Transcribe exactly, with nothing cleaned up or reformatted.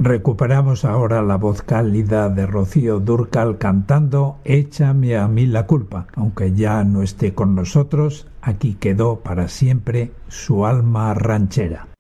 Recuperamos ahora la voz cálida de Rocío Dúrcal cantando Échame a mí la culpa. Aunque ya no esté con nosotros, aquí quedó para siempre su alma ranchera.